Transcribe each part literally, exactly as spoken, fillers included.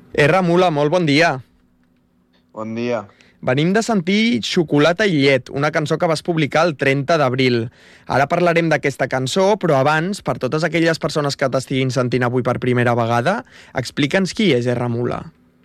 R. Mula, molt bon dia. Bon dia. Venim de sentir Xocolata i llet, una cançó que vas publicar el trenta d'abril. Ara parlarem d'aquesta cançó, però abans, per totes aquelles persones que t'estiguin sentint avui per primera vegada, explica'ns qui és R. Mula.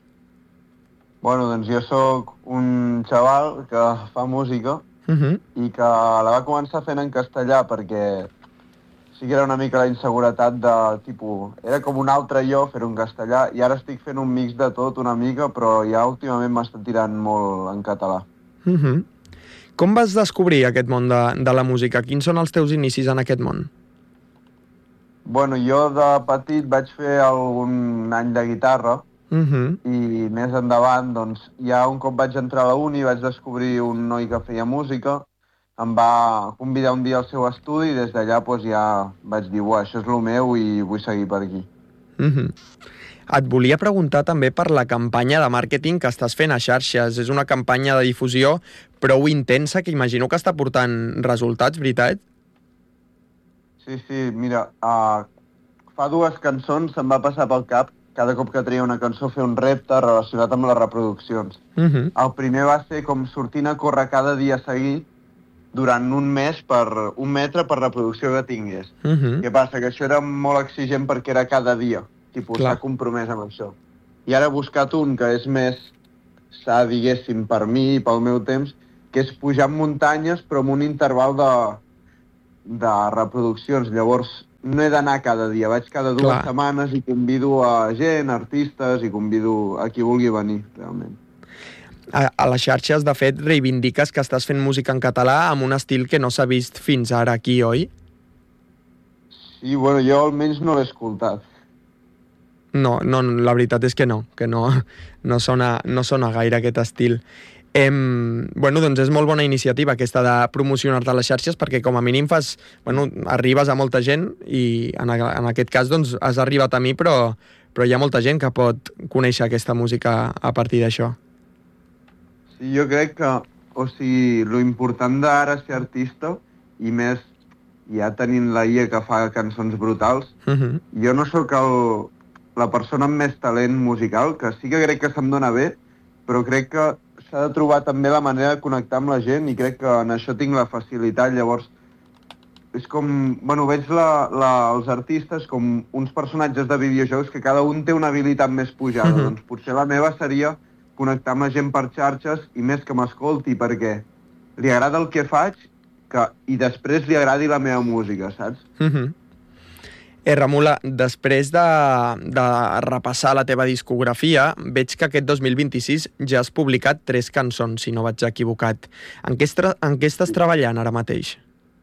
Bueno, doncs jo sóc un xaval que fa música Uh -huh. i que la va començar fent en castellà perquè sí que era una mica la inseguretat de tipus... Era com un altre jo fer-ho en castellà i ara estic fent un mix de tot una mica, però ja últimament m'està tirant molt en català. Uh -huh. Com vas descobrir aquest món de, de la música? Quins són els teus inicis en aquest món? Bueno, jo de petit vaig fer algun any de guitarra Uh -huh. i més endavant, doncs, ja un cop vaig entrar a la uni vaig descobrir un noi que feia música, em va convidar un dia al seu estudi i des d'allà doncs, ja vaig dir, uah, això és el meu i vull seguir per aquí. Uh -huh. Et volia preguntar també per la campanya de màrqueting que estàs fent a xarxes. És una campanya de difusió prou intensa que imagino que està portant resultats, veritat? Sí, sí, mira, uh, fa dues cançons se'm va passar pel cap cada cop que treia una cançó fer un repte relacionat amb les reproduccions. Uh -huh. El primer va ser com sortint a córrer cada dia seguit durant un mes per un metre per reproducció que tingués. Uh -huh. Què passa? Que això era molt exigent perquè era cada dia. Tipus, Clar. s'ha compromès amb això. I ara he buscat un que és més sa, diguéssim, per mi i pel meu temps, que és pujar en muntanyes però amb un interval de, de reproduccions. Llavors, no he d'anar cada dia, vaig cada dues Clar. setmanes i convido a gent, artistes, i convido a qui vulgui venir, realment. A, a les xarxes, de fet, reivindiques que estàs fent música en català amb un estil que no s'ha vist fins ara aquí, oi? Sí, bueno, jo almenys no l'he escoltat. No, no, la veritat és que no, que no, no, sona, no sona gaire aquest estil. Em, bueno, doncs és molt bona iniciativa aquesta de promocionar-te a les xarxes perquè com a mínim fas, bueno, arribes a molta gent i en, a, en aquest cas doncs has arribat a mi, però, però hi ha molta gent que pot conèixer aquesta música a partir d'això. Sí, jo crec que, o sigui, lo important d'ara ser artista i més ja tenint la I A que fa cançons brutals, Uh -huh. jo no sóc el, la persona amb més talent musical, que sí que crec que se'm dona bé, però crec que s'ha de trobar també la manera de connectar amb la gent i crec que en això tinc la facilitat. Llavors, és com... Bueno, veig la, la, els artistes com uns personatges de videojocs que cada un té una habilitat més pujada. Mhm. Doncs potser la meva seria connectar amb la gent per xarxes i més que m'escolti perquè li agrada el que faig que, i després li agradi la meva música, saps? Uh -huh. R. Mula, després de, de repassar la teva discografia, veig que aquest dos mil vint-i-sis ja has publicat tres cançons, si no vaig equivocat. En què, estra, en què estàs treballant ara mateix?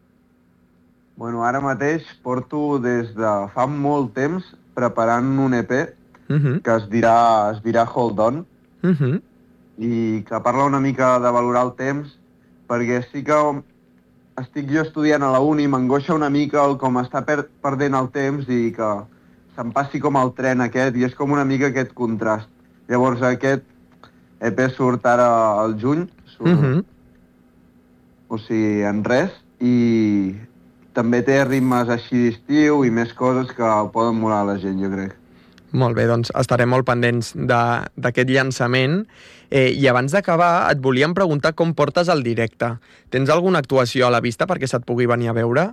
Bueno, ara mateix porto des de fa molt temps preparant un E P Uh -huh. que es dirà, es dirà Hold On Uh -huh. i que parla una mica de valorar el temps perquè sí que estic jo estudiant a la uni, m'angoixa una mica el com està per perdent el temps i que se'm passi com el tren aquest i és com una mica aquest contrast. Llavors aquest E P surt ara al juny, surt, Uh -huh. o sigui, en res, i també té ritmes així d'estiu i més coses que poden molar a la gent, jo crec. Molt bé, doncs estarem molt pendents d'aquest llançament. Eh, I abans d'acabar, et volíem preguntar com portes el directe. Tens alguna actuació a la vista perquè se't pugui venir a veure?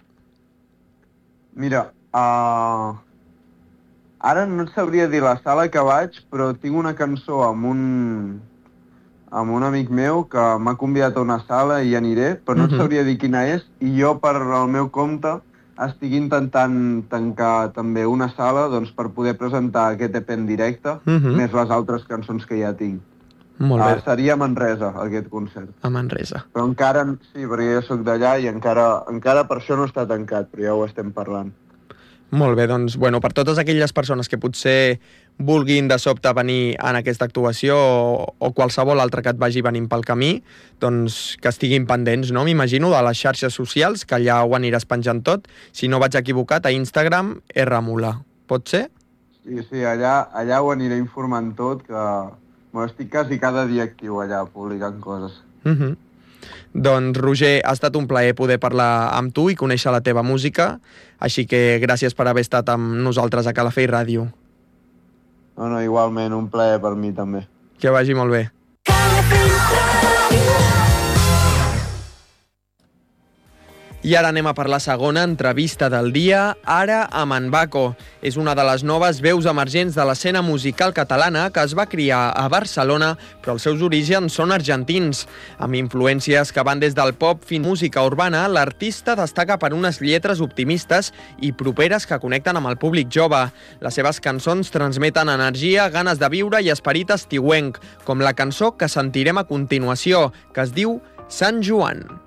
Mira, uh, ara no et sabria dir la sala que vaig, però tinc una cançó amb un, amb un amic meu que m'ha convidat a una sala i hi aniré, però no et Mhm. sabria dir quina és, i jo, per al meu compte, estic intentant tancar també una sala doncs, per poder presentar aquest E P en directe, Mhm. més les altres cançons que ja tinc. Molt bé, Uh, seria a Manresa, aquest concert. a Manresa. Però encara, sí, perquè jo sóc d'allà i encara, encara per això no està tancat, però ja ho estem parlant. Molt bé, doncs, bueno, per totes aquelles persones que potser vulguin de sobte venir en aquesta actuació o, o qualsevol altra que et vagi venint pel camí, doncs que estiguin pendents, no? M'imagino, de les xarxes socials, que allà ho aniràs penjant tot. Si no vaig equivocat, a Instagram, R. Mula. Pot ser? Sí, sí, allà, allà ho aniré informant tot, que bueno, estic quasi cada dia actiu allà, publicant coses. Uh -huh. Doncs, Roger, ha estat un plaer poder parlar amb tu i conèixer la teva música, així que gràcies per haver estat amb nosaltres a Calafell Ràdio. No, no, igualment, un plaer per mi també. Que vagi molt bé. I ara anem a per la segona entrevista del dia, ara amb en Baco. És una de les noves veus emergents de l'escena musical catalana que es va criar a Barcelona, però els seus orígens són argentins. Amb influències que van des del pop fins a música urbana, l'artista destaca per unes lletres optimistes i properes que connecten amb el públic jove. Les seves cançons transmeten energia, ganes de viure i esperit estiuenc, com la cançó que sentirem a continuació, que es diu Sant Joan.